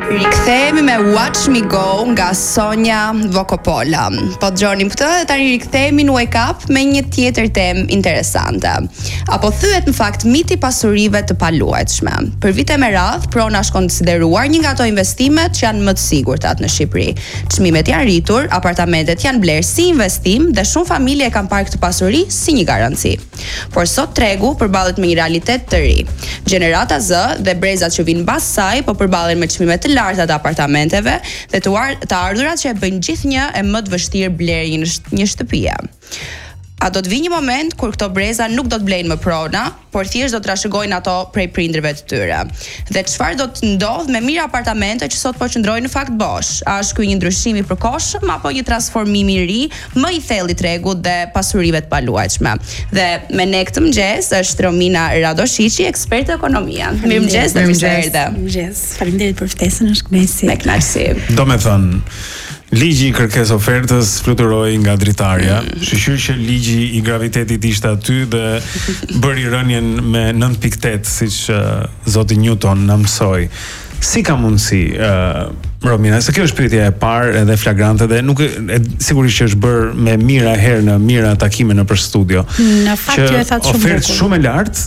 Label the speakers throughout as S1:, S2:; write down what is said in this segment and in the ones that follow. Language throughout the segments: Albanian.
S1: Rikthehemi me Watch Me Go nga Sonja Vokopola. Po dëgjoni këtë dhe tani rikthehemi në Wake Up me një tjetër temë interesante. Apo thyet në fakt miti pasurive të paluajtshme. Për vite me radhë, prona është konsideruar një nga ato investimet që janë më të sigurtat në Shqipëri. Çmimet janë rritur, apartamentet janë blerë si investim dhe shumë familje kanë parë këtë pasuri si një garanci. Por sot tregu përballet me një realitet të ri. Gjenerata Z dhe brezat që vinë pas saj po përballen me çmime të larta të apartamenteve dhe të ardhurat që e bëjnë gjithnjë e më të vështirë blerjen një shtëpie. A do të vijë një moment kur këto breza nuk do të blejnë më prona, por thjesht do të trashëgojnë ato prej prindërve të tyre. Dhe çfarë do të ndodh me mirë apartamente që sot po qëndrojnë në fakt bosh? A është ky një ndryshim i përkohshëm apo një transformim i ri më i thellë i tregut dhe pasurive të paluajtshme? Dhe me ne këtë mëngjes është Romina Radoshiqi, ekspert ekonomia. Mirëmëngjes dhe mirë se erdhe.
S2: Mirëmëngjes. Faleminderit për ftesën, është kënaqësi.
S1: Me kënaqësi.
S3: Do me thënë, ligji i kërkesë ofertës fluturoi nga dritarja. Shqyr që ligji i gravitetit ishte aty dhe bëri rënien me 9.8, siç zoti Newton na mësoi. Si ka mundësi, Romina, se kjo është pyetja e parë edhe flagrante dhe nuk sigurisht që është bërë me mira herë në mira takime nëpër studio.
S2: Në fakt që e thatë shumë bukur.
S3: Ofertë shumë e lartë,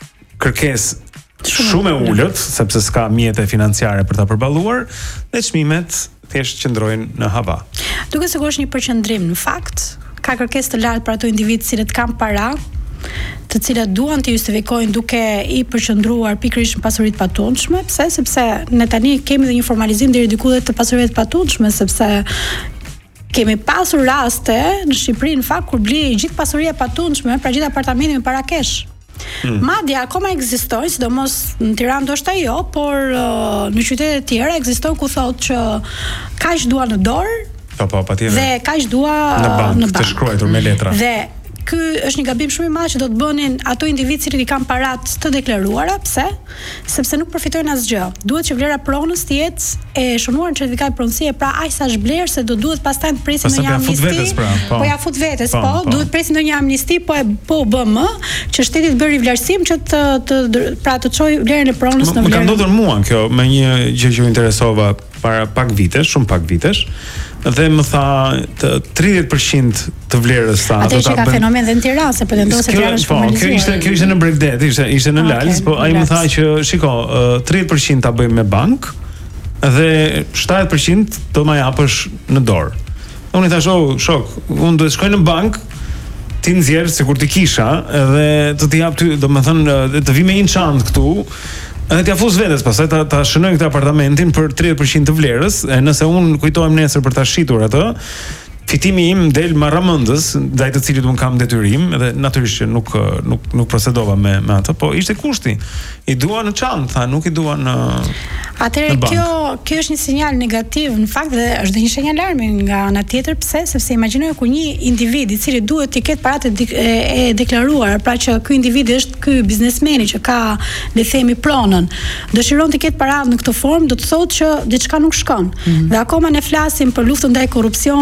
S3: kërkesë shumë e ulët, sepse s'ka mjete financiare për ta përballuar, dhe çmimet thjesht qëndrojnë në hava.
S2: Duke sigurisht një përqendrim në fakt, ka kërkesë të lartë për ato individ që kanë para, të cilët duan të justifikojnë duke i përqendruar pikërisht në pasuritë të patundshme. Pse? Sepse ne tani kemi dhe një formalizim deri diku dhe të pasurive të patundshme, sepse kemi pasur raste në Shqipëri në fakt kur blie gjithë pasuria e patundshme, pra gjithë apartamentin me para kesh. Madje akoma ekzistojnë, sidomos në Tiranë ndoshta jo, por në qytete të tjera ekzistojnë ku thotë që kaq dua në dorë,
S3: patjetër.
S2: Dhe kaq dua
S3: në bank, të shkruar me letra.
S2: Dhe ky është një gabim shumë i madh që do të bënin ato individ që i kanë parat të deklaruara. Pse? Sepse nuk përfitojnë asgjë. Duhet që vlera pronës të jetë e shënuar në certifikat pronësie, pra aq sa është blerë se do duhet pastaj të presim ndonjë amnisti. Po ja fut vetes, duhet presim ndonjë amnisti, po bëm që shteti të bëjë vlerësim që të çojë vlerën e pronës në vlerë.
S3: Më ka ndodhur mua kjo me një gjë që u interesova para pak vitesh, shumë pak vitesh, dhe më tha 30% të vlerës sa
S2: atë që ka fenomen dhe në Tiranë, se pretendon se Tirana është formalizuar.
S3: Kjo ishte në Bregdet, ishte në Lals, po ai më tha që shiko, 30% ta bëjmë me bank dhe 70% do ma japësh në dorë. Unë i thash, shok, unë duhet shkoj në bank, ti nxjerr sikur ti kisha dhe të të jap ty, domethënë të vi me një çantë këtu. Edhe t'ja fus vetes, pastaj ta shënoj këtë apartamentin për 30% të vlerës, e nëse unë kujtohem nesër për ta shitur atë, fitimi im del marramëndës, ndaj të cilit unë kam detyrim, edhe natyrisht që nuk procedova me atë, po ishte kushti. I dua në çantë, tha, nuk i dua në
S2: Atëherë kjo është një sinjal negativ në fakt dhe është dhe një shenjë alarmi nga ana tjetër. Pse? Sepse imagjinoj kur një individ i cili duhet të ketë paratë e deklaruar, pra që ky individ është ky biznesmeni që ka, le të themi, pronën, dëshiron të ketë paratë në këtë formë, do të thotë që diçka nuk shkon. Dhe akoma ne flasim për luftën ndaj korrupsionit.